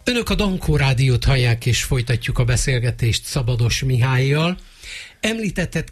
Önök a Dankó Rádiót hallják, és folytatjuk a beszélgetést Szabados Mihállyal. Említetted,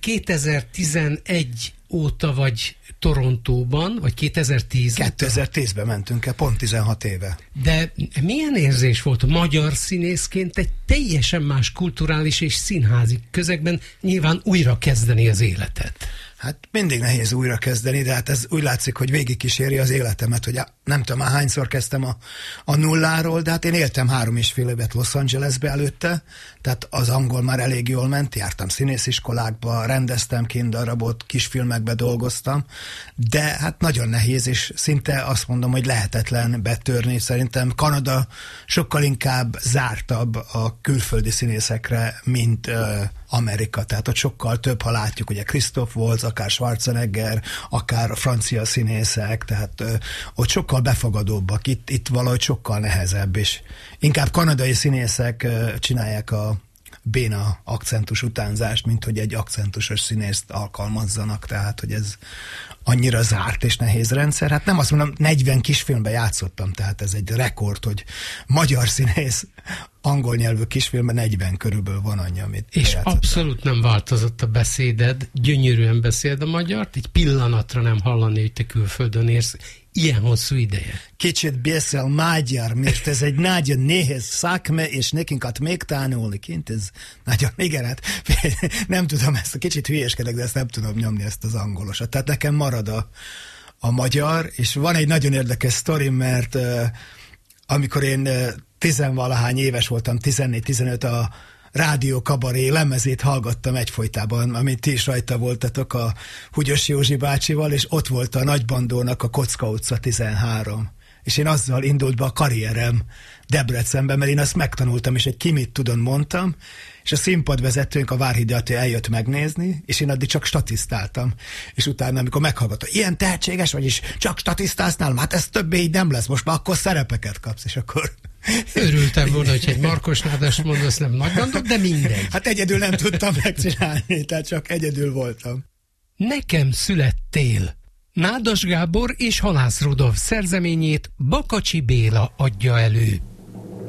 2011 óta vagy Torontóban, vagy 2010? 2010-ben mentünk el, pont 16 éve. De milyen érzés volt magyar színészként egy teljesen más kulturális és színházi közegben nyilván újra kezdeni az életet? Hát mindig nehéz újra kezdeni, de hát ez úgy látszik, hogy végigkíséri az életemet, hogy nem tudom már hányszor kezdtem a nulláról, de hát én éltem 3,5 évet Los Angelesbe előtte, tehát az angol már elég jól ment, jártam színésziskolákba, rendeztem kindarabot, kisfilmekbe dolgoztam, de hát nagyon nehéz, és szinte azt mondom, hogy lehetetlen betörni. Szerintem Kanada sokkal inkább zártabb a külföldi színészekre, mint Amerika, tehát ott sokkal több, ha látjuk, ugye Christoph Waltz, akár Schwarzenegger, akár a francia színészek, tehát ott sokkal befogadóbbak, itt valahogy sokkal nehezebb, és inkább kanadai színészek csinálják a béna akcentus utánzást, mint hogy egy akcentusos színészt alkalmazzanak, tehát hogy ez annyira zárt és nehéz rendszer. Hát nem azt mondom, 40 kisfilmben játszottam, tehát ez egy rekord, hogy magyar színész angol nyelvű kisfilmben 40 körülbelül van annyi, amit és játszottam. Abszolút nem változott a beszéded, gyönyörűen beszéled a magyart, egy pillanatra nem hallani, hogy te külföldön érsz ilyen hosszú ideje. Kicsit beszél magyar, mert ez egy nagyon nehéz szakma, és nekünk még tanulni kint, ez nagyon, igen, hát nem tudom, ezt kicsit hülyéskedek, de ezt nem tudom nyomni, ezt az angolosat. Tehát nekem marad a magyar, és van egy nagyon érdekes sztori, mert amikor én tizenvalahány éves voltam, 14-15, a Rádió Kabaré lemezét hallgattam egyfolytában, amit ti is rajta voltatok a Húgyos Józsi bácsival, és ott volt a Nagybandónak a Kocka utca 13. És én azzal indult be a karrierem Debrecenben, mert én azt megtanultam, és egy ki mit tudod mondtam, és a színpadvezetőnk, a Várhidi Attila eljött megnézni, és én addig csak statisztáltam. És utána, amikor meghallgatta, ilyen tehetséges vagy, és csak statisztálsz nálam, hát ez többé így nem lesz, most már akkor szerepeket kapsz, és akkor... Örültem volna, hogy egy Markos Nádást mondasz, nem Nagybandót, de mindegy. Hát egyedül nem tudtam megcsinálni, tehát csak egyedül voltam. Nekem születtél. Nádas Gábor és Halász Rudolf szerzeményét Bakacsi Béla adja elő.